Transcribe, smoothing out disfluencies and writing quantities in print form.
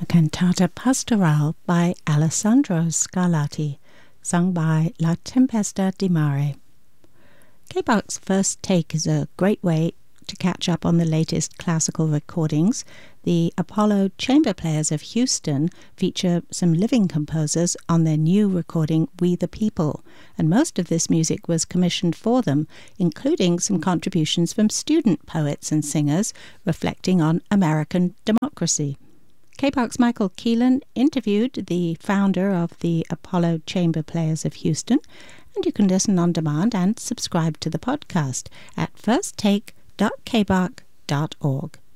Cantata Pastorale by Alessandro Scarlatti, sung by La Tempesta di Mare. K-Bach's First Take is a great way to catch up on the latest classical recordings. The Apollo Chamber Players of Houston feature some living composers on their new recording, We the People, and most of this music was commissioned for them, including some contributions from student poets and singers reflecting on American democracy. K-Bach's Michael Keelan interviewed the founder of the Apollo Chamber Players of Houston, and you can listen on demand and subscribe to the podcast at firsttake.kbach.org.